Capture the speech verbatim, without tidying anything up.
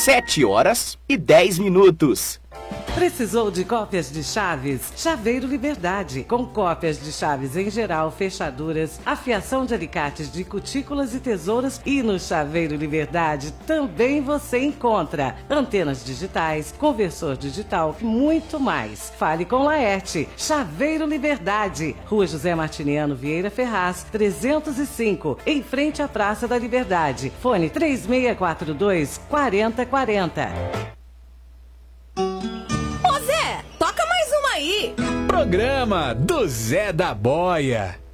sete horas e dez minutos. Precisou de cópias de chaves? Chaveiro Liberdade, com cópias de chaves em geral, fechaduras, afiação de alicates de cutículas e tesouras, e no Chaveiro Liberdade também você encontra antenas digitais, conversor digital e muito mais. Fale com Laerte. Chaveiro Liberdade, Rua José Martiniano Vieira Ferraz, trezentos e cinco, em frente à Praça da Liberdade. Fone três seis quatro dois, quatro zero quatro zero. Ô Zé, toca mais uma aí. Programa do Zé da Boia.